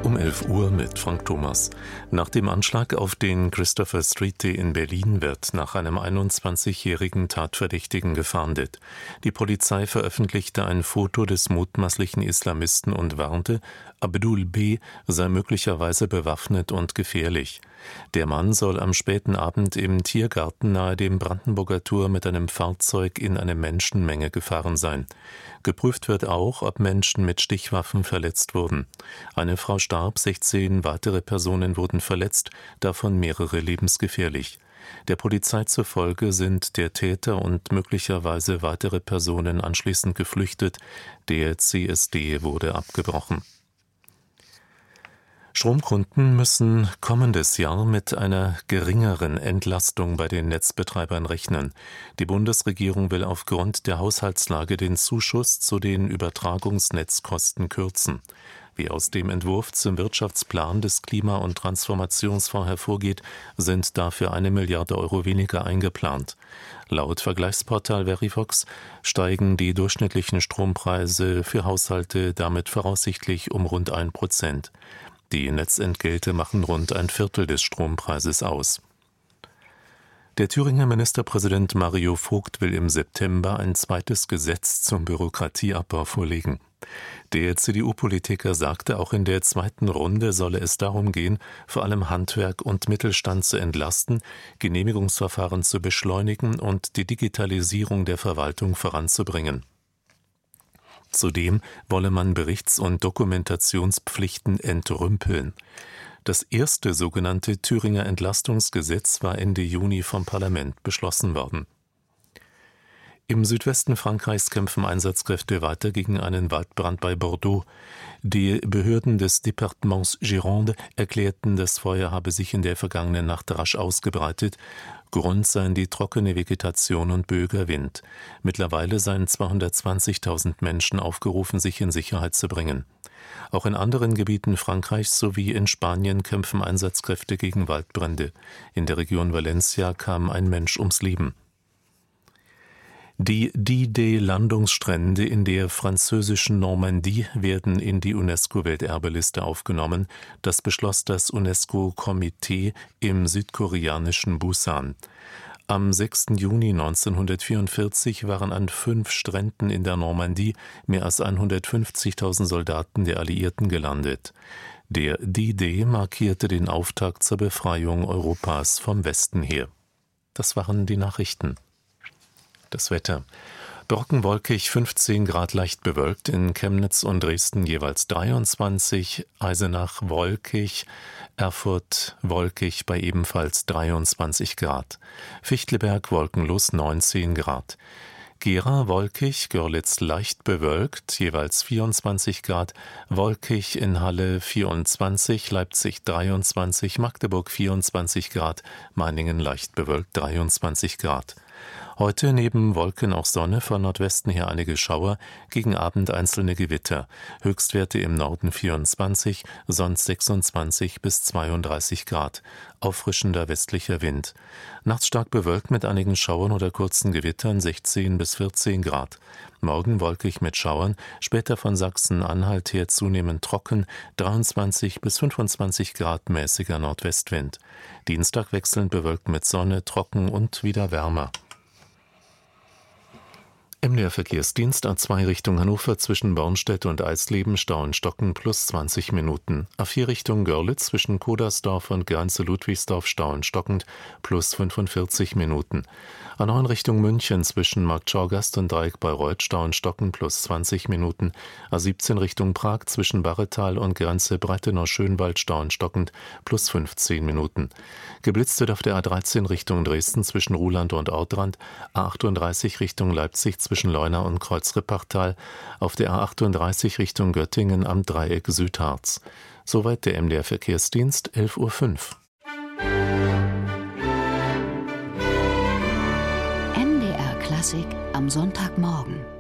um 11 Uhr mit Frank Thomas. Nach dem Anschlag auf den Christopher Street Day in Berlin wird nach einem 21-jährigen Tatverdächtigen gefahndet. Die Polizei veröffentlichte ein Foto des mutmaßlichen Islamisten und warnte, Abdul B. sei möglicherweise bewaffnet und gefährlich. Der Mann soll am späten Abend im Tiergarten nahe dem Brandenburger Tor mit einem Fahrzeug in eine Menschenmenge gefahren sein. Geprüft wird auch, ob Menschen mit Stichwaffen verletzt wurden. Eine Frau starb, 16 weitere Personen wurden verletzt, davon mehrere lebensgefährlich. Der Polizei zufolge sind der Täter und möglicherweise weitere Personen anschließend geflüchtet. Der CSD wurde abgebrochen. Stromkunden müssen kommendes Jahr mit einer geringeren Entlastung bei den Netzbetreibern rechnen. Die Bundesregierung will aufgrund der Haushaltslage den Zuschuss zu den Übertragungsnetzkosten kürzen. Wie aus dem Entwurf zum Wirtschaftsplan des Klima- und Transformationsfonds hervorgeht, sind dafür 1 Milliarde Euro weniger eingeplant. Laut Vergleichsportal Verivox steigen die durchschnittlichen Strompreise für Haushalte damit voraussichtlich um rund 1%. Die Netzentgelte machen rund 1/4 des Strompreises aus. Der Thüringer Ministerpräsident Mario Vogt will im September ein zweites Gesetz zum Bürokratieabbau vorlegen. Der CDU-Politiker sagte, auch in der zweiten Runde solle es darum gehen, vor allem Handwerk und Mittelstand zu entlasten, Genehmigungsverfahren zu beschleunigen und die Digitalisierung der Verwaltung voranzubringen. Zudem wolle man Berichts- und Dokumentationspflichten entrümpeln. Das erste sogenannte Thüringer Entlastungsgesetz war Ende Juni vom Parlament beschlossen worden. Im Südwesten Frankreichs kämpfen Einsatzkräfte weiter gegen einen Waldbrand bei Bordeaux. Die Behörden des Departements Gironde erklärten, das Feuer habe sich in der vergangenen Nacht rasch ausgebreitet. Grund seien die trockene Vegetation und böiger Wind. Mittlerweile seien 220.000 Menschen aufgerufen, sich in Sicherheit zu bringen. Auch in anderen Gebieten Frankreichs sowie in Spanien kämpfen Einsatzkräfte gegen Waldbrände. In der Region Valencia kam ein Mensch ums Leben. Die D-Day-Landungsstrände in der französischen Normandie werden in die UNESCO-Welterbeliste aufgenommen. Das beschloss das UNESCO-Komitee im südkoreanischen Busan. Am 6. Juni 1944 waren an 5 Stränden in der Normandie mehr als 150.000 Soldaten der Alliierten gelandet. Der D-Day markierte den Auftakt zur Befreiung Europas vom Westen her. Das waren die Nachrichten. Das Wetter. Trockenwolkig, 15 Grad leicht bewölkt, in Chemnitz und Dresden jeweils 23, Eisenach wolkig, Erfurt wolkig bei ebenfalls 23 Grad, Fichtelberg wolkenlos 19 Grad, Gera wolkig, Görlitz leicht bewölkt, jeweils 24 Grad, wolkig in Halle 24, Leipzig 23, Magdeburg 24 Grad, Meiningen leicht bewölkt 23 Grad. Heute neben Wolken auch Sonne, von Nordwesten her einige Schauer, gegen Abend einzelne Gewitter. Höchstwerte im Norden 24, sonst 26 bis 32 Grad. Auffrischender westlicher Wind. Nachts stark bewölkt mit einigen Schauern oder kurzen Gewittern 16 bis 14 Grad. Morgen wolkig mit Schauern, später von Sachsen-Anhalt her zunehmend trocken, 23 bis 25 Grad mäßiger Nordwestwind. Dienstag wechselnd bewölkt mit Sonne, trocken und wieder wärmer. MDR Verkehrsdienst A2 Richtung Hannover zwischen Bornstedt und Eisleben Stau in Stocken plus 20 Minuten. A4 Richtung Görlitz zwischen Kodersdorf und Grenze-Ludwigsdorf Stau in Stockend plus 45 Minuten. A9 Richtung München zwischen Marktschauergast und Dreieck Bayreuth Stau in Stocken plus 20 Minuten. A17 Richtung Prag zwischen Barretal und Grenze Breitenau-Schönwald Stau in Stockend plus 15 Minuten. Geblitzt wird auf der A13 Richtung Dresden zwischen Ruhland und Ortrand, A38 Richtung Leipzig zwischen Leuna und Kreuzrippachtal, auf der A38 Richtung Göttingen am Dreieck Südharz. Soweit der MDR Verkehrsdienst, 11:05 Uhr. MDR Klassik am Sonntagmorgen.